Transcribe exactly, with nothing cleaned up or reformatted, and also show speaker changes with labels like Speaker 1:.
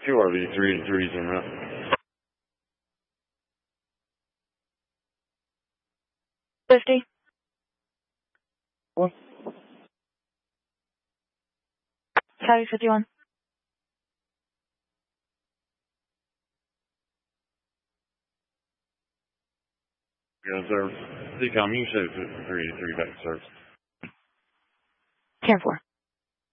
Speaker 1: Two R V, three and threes in route.
Speaker 2: Fifty.
Speaker 1: What?
Speaker 2: Coyote fifty-one.
Speaker 1: You're on service. Decom, you can show three, three back to service.
Speaker 2: ten four.